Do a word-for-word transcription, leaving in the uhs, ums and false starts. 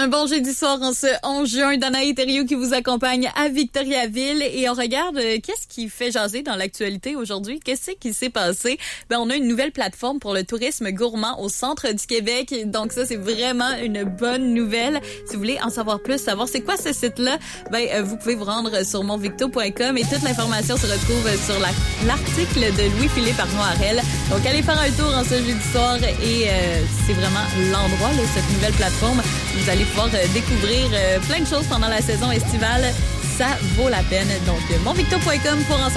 Un bon jeudi soir en ce onze juin. Danaï Thériault qui vous accompagne à Victoriaville et on regarde euh, qu'est-ce qui fait jaser dans l'actualité aujourd'hui. Qu'est-ce qui s'est passé? Ben, on a une nouvelle plateforme pour le tourisme gourmand au centre du Québec. Donc ça, c'est vraiment une bonne nouvelle. Si vous voulez en savoir plus, savoir c'est quoi ce site-là, ben, euh, vous pouvez vous rendre sur monvicto point com et toute l'information se retrouve sur la, l'article de Louis-Philippe Arnoirel. Donc allez faire un tour en ce jeudi soir et euh, c'est vraiment l'endroit, là, cette nouvelle plateforme. Vous allez pouvoir euh, découvrir euh, plein de choses pendant la saison estivale. Ça vaut la peine. Donc, monvicto point com pour en savoir